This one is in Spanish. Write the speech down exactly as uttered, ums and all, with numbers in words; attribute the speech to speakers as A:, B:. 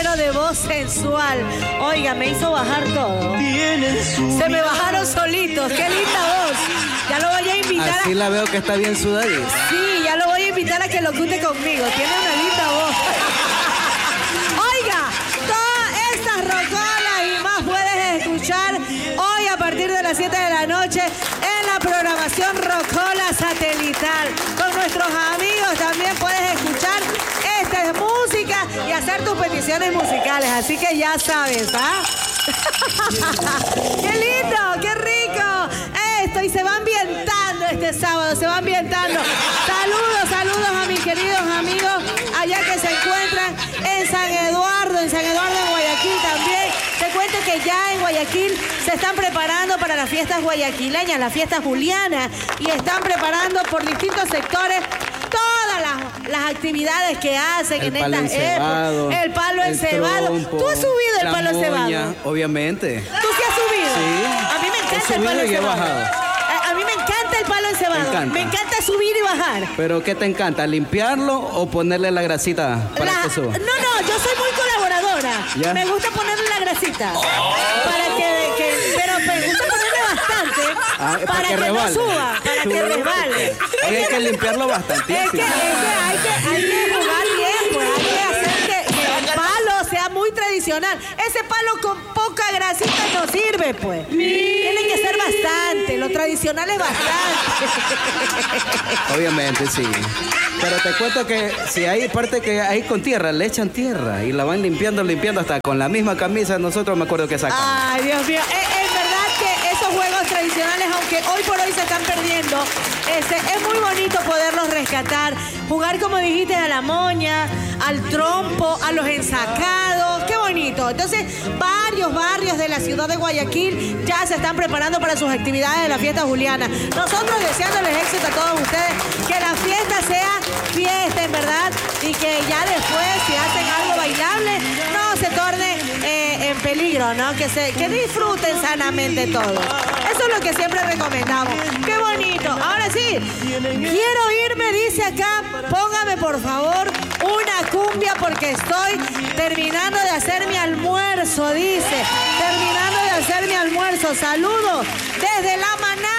A: lleno de voz sensual. Oiga, me hizo bajar todo. Se me bajaron solitos. Qué linda voz. Ya lo voy a invitar.
B: Así
A: a...
B: la veo que está bien sudadita.
A: Sí, ya lo voy a invitar a que lo cute conmigo. Tiene una linda voz. Oiga, todas estas rocolas y más puedes escuchar hoy a partir de las siete de la noche en la programación Rocola Satelital. Con nuestros amigos también puedes escuchar esta es música y hacer tus peticiones musicales. Así que ya sabes, ¿ah? ¡Qué lindo! ¡Qué rico! Esto, y se va ambientando este sábado, se va ambientando. Saludos, saludos a mis queridos amigos allá que se encuentran en San Eduardo, en San Eduardo, en Guayaquil también. Te cuento que ya en Guayaquil se están preparando para las fiestas guayaquileñas, las fiestas julianas, y están preparando por distintos sectores todas las, las actividades que hacen
B: el
A: en estas épocas. El palo encebado. ¿Tú has subido el palo encebado?
B: Obviamente.
A: ¿Tú sí has subido?
B: Sí.
A: A mí me encanta el palo
B: y he
A: encebado.
B: bajado.
A: A, a mí me encanta el palo encebado.
B: Me encanta.
A: Me encanta subir y bajar.
B: ¿Pero qué te encanta? ¿Limpiarlo o ponerle la grasita para
A: La,
B: que suba?
A: No, no, yo soy muy colaboradora.
B: ¿Ya?
A: Me gusta ponerle la grasita. Oh. Para que, que, pero me gusta ponerle bastante.
B: Ah, para,
A: para
B: que,
A: que
B: resbale.
A: no suba, para que resbale.
B: Hay, hay que limpiarlo bastante.
A: Es que, es que hay que, hay que jugar bien, pues. Hay que hacer que, que el palo sea muy tradicional. Ese palo con poca grasita no sirve, pues. Tiene que ser bastante. Lo tradicional es bastante.
B: Obviamente, sí. Pero te cuento que si hay parte que hay con tierra, le echan tierra y la van limpiando, limpiando hasta con la misma camisa. Nosotros me acuerdo que sacamos.
A: Ay, Dios mío. Es, es verdad que esos juegos tradicionales, aunque hoy por hoy se están perdiendo, este, es muy bonito poderlos rescatar. Jugar, como dijiste, a la moña, al trompo, a los ensacados. Qué bonito. Entonces, varios barrios de la ciudad de Guayaquil ya se están preparando para sus actividades de la fiesta juliana. Nosotros deseándoles éxito a todos ustedes, que la fiesta sea fiesta, en verdad, y que ya después, si hacen algo bailable, no se torne eh, en peligro, ¿no? Que, se, que disfruten sanamente todo. Eso es lo que siempre recomendamos. ¡Qué bonito! Ahora sí, quiero irme, dice acá, póngame por favor una cumbia porque estoy terminando de hacer mi almuerzo, dice. Terminando de hacer mi almuerzo. Saludos desde La Manada.